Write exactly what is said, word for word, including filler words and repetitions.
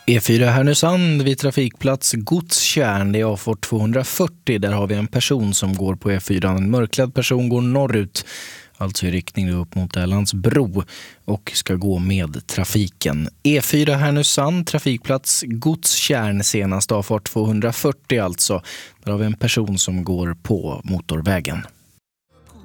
E fyra Härnösand vid trafikplats Godstjärn, det är avfart tvåhundrafyrtio. Där har vi en person som går på E fyra. En mörklädd person går norrut, alltså i riktning upp mot Älandsbro, och ska gå med trafiken. E fyra Härnösand, trafikplats Godstjärn, senast avfart tvåhundrafyrtio alltså. Där har vi en person som går på motorvägen.